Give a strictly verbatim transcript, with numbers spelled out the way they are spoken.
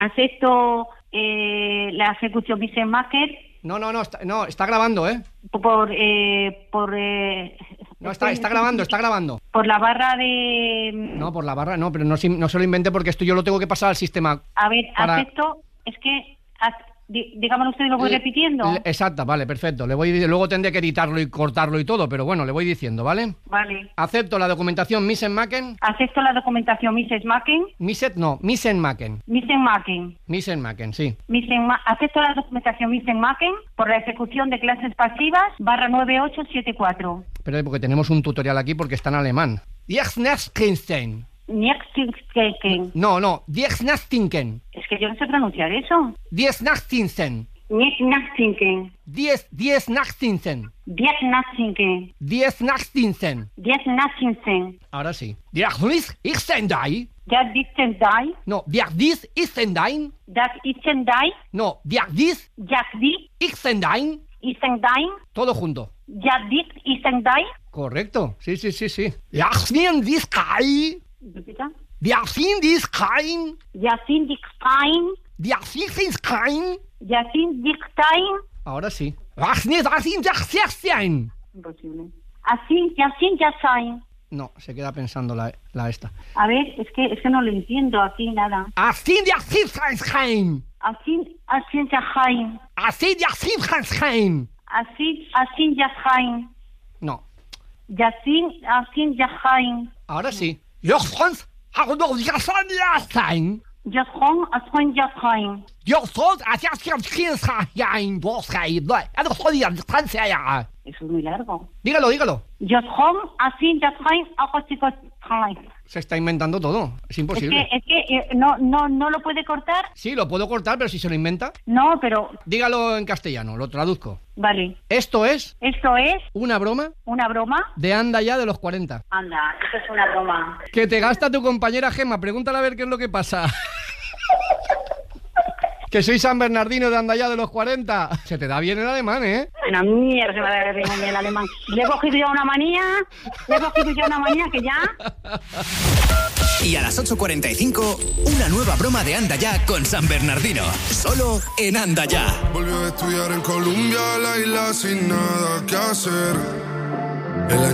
Acepto eh, la ejecución Mixenmacher. No, no, no, está, no, está grabando, ¿eh? Por, eh, por... Eh, no, está, está grabando, está grabando. Por la barra de... No, por la barra, no, pero no, no se lo invente porque esto yo lo tengo que pasar al sistema. A ver, para... acepto, es que... Dígamelo usted y lo voy le, repitiendo. Le, exacto, vale, perfecto. Le voy, luego tendré que editarlo y cortarlo y todo, pero bueno, le voy diciendo, ¿vale? Vale. Acepto la documentación Mixenmacher. Acepto la documentación Mixenmacher. Miset, no, Mixenmacher. Mixenmacher. Mixenmacher, sí. Mixenma acepto la documentación Mixenmacher por la ejecución de clases pasivas barra nueve ocho siete cuatro. Pero porque tenemos un tutorial aquí porque está en alemán. Diexnastinsen. No, no, Diexnastinken. Es que yo no sé pronunciar eso. Diexnastinsen. Diexnastinken. Diez, Diexnastinsen. Diexnastinken. Diexnastinsen. Diexnastinsen. Ahora sí. Diexnis Ixendai. Diexnastinsen. No, Diexnis Ixendain. Diexnastinsen. No, Diexnis. Diexnis. Ixendain. Ixendain. Todo junto. Diexnis Ixendain. Correcto, sí, sí, sí, sí. Diexnin Diskai. ¿Repita? Diasin Diskein. Diasin Diskein. Diasin Diskein. Diasin Diskein. Ahora sí. Diasin Diskein. Imposible. Asin, Diasin Diskein. No, se queda pensando la, la esta. A ver, es que, es que no lo entiendo aquí nada. Asin Diasin Diskein. Asin, Asin Diskein. Asin Diasin Diskein. Asin, Asin Diskein. No. Diasin, Asin Diskein. Ahora sí. Jochons, hou nog jasan jasan. Jason, Asin Diskein. Jochons, asiaschen kinsajain, bosjain. En de jodian transaja. Eso es muy largo. Dígalo, dígalo. Jason, Asin Diskein, Asin. Se está inventando todo. Es imposible. Es que, es que eh, no, no, no lo puede cortar. Sí, lo puedo cortar, pero si se lo inventa. No, pero... Dígalo en castellano, lo traduzco. Vale. Esto es... Esto es... Una broma. ¿Una broma? De Anda Ya de los cuarenta. Anda, esto es una broma. Que te gasta tu compañera Gemma. Pregúntale a ver qué es lo que pasa. Que soy San Bernardino de Anda Ya de los cuarenta. Se te da bien el alemán, ¿eh? Una mierda se me da bien el alemán. Le he cogido ya una manía. Le he cogido ya una manía que ya... Y a las ocho cuarenta y cinco, una nueva broma de Anda Ya con San Bernardino. Solo en Anda Ya. Volvió a estudiar en Colombia, la isla sin nada que hacer.